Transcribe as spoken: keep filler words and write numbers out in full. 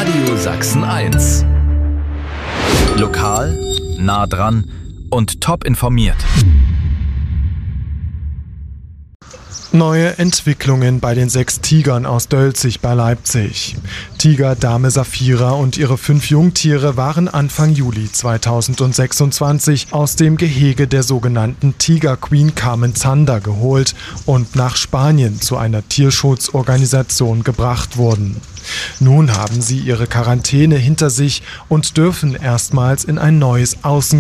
Radio Sachsen eins. Lokal, nah dran und top informiert. Neue Entwicklungen bei den sechs Tigern aus Dölzig bei Leipzig. Tiger Dame Saphira und ihre fünf Jungtiere waren Anfang Juli zweitausendsechsundzwanzig aus dem Gehege der sogenannten Tiger Queen Carmen Zander geholt und nach Spanien zu einer Tierschutzorganisation gebracht worden. Nun haben sie ihre Quarantäne hinter sich und dürfen erstmals in ein neues Außen